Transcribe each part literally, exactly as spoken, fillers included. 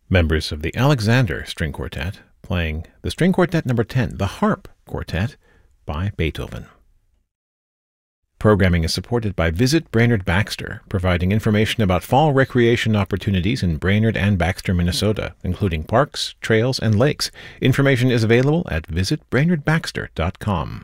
Members of the Alexander String Quartet playing the String Quartet number ten, the Harp Quartet by Beethoven. Programming is supported by Visit Brainerd Baxter, providing information about fall recreation opportunities in Brainerd and Baxter, Minnesota, including parks, trails, and lakes. Information is available at visit brainerd baxter dot com.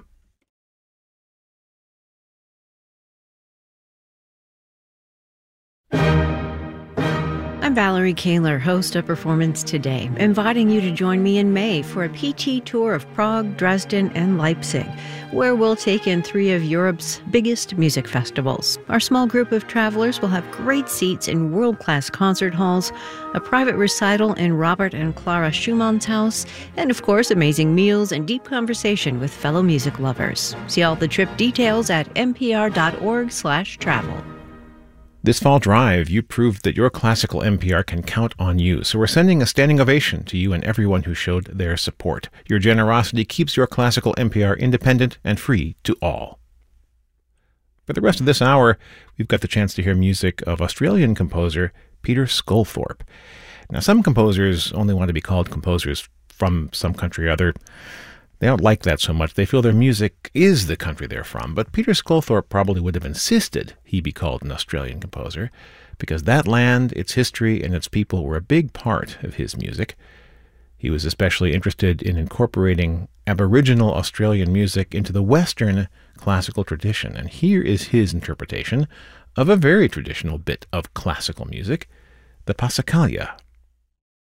I'm Valerie Kaler, host of Performance Today, inviting you to join me in May for a P T tour of Prague, Dresden, and Leipzig, where we'll take in three of Europe's biggest music festivals. Our small group of travelers will have great seats in world-class concert halls, a private recital in Robert and Clara Schumann's house, and of course, amazing meals and deep conversation with fellow music lovers. See all the trip details at n p r dot org slash travel. This fall drive, you proved that your classical N P R can count on you, so we're sending a standing ovation to you and everyone who showed their support. Your generosity keeps your classical N P R independent and free to all. For the rest of this hour, we've got the chance to hear music of Australian composer Peter Sculthorpe. Now, some composers only want to be called composers from some country or other. They don't like that so much. They feel their music is the country they're from. But Peter Sculthorpe probably would have insisted he be called an Australian composer, because that land, its history, and its people were a big part of his music. He was especially interested in incorporating Aboriginal Australian music into the Western classical tradition. And here is his interpretation of a very traditional bit of classical music, the Passacaglia